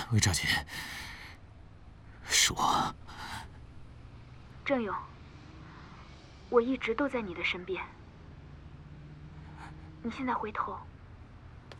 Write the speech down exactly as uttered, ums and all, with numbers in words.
魏兆锦，是我。 郑勇，我一直都在你的身边。你现在回头，